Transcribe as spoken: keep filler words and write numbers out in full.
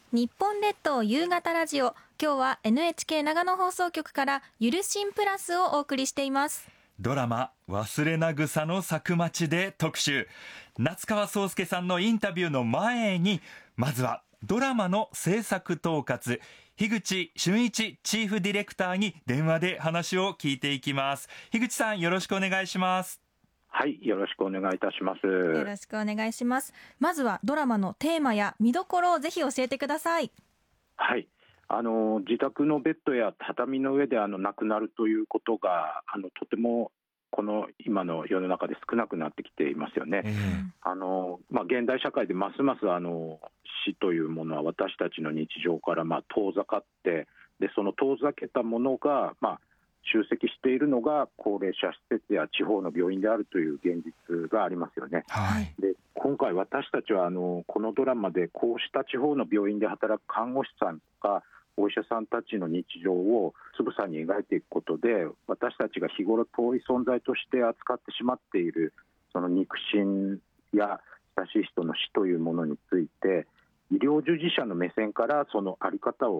日本列島夕方ラジオ、今日は エヌエイチケー 長野放送局からゆるしんプラスをお送りしています。 ドラマ忘れな草の咲く街で特集。夏川壮介さんのインタビューの前に、まずはドラマの制作統括、樋口俊一チーフディレクターに電話で話を聞いていきます。樋口さん、よろしくお願いします。 はい、よろしくお願いいたします。 よろしくお願いします。まずはドラマのテーマや見どころをぜひ教えてください。 はい、あの自宅のベッドや畳の上であの亡くなるということがあのとてもこの今の世の中で少なくなってきていますよね。 えーあのまあ、現代社会でますますあの死というものは私たちの日常からまあ遠ざかって、でその遠ざけたものがまあ集積しているのが高齢者施設や地方の病院であるという現実がありますよね。 はい、 で今回私たちはあのこのドラマでこうした地方の病院で働く看護師さんとかお医者さんたちの日常をつぶさに描いていくことで、私たちが日頃遠い存在として扱ってしまっているその肉親や親しい人の死というものについて、医療従事者の目線からその在り方を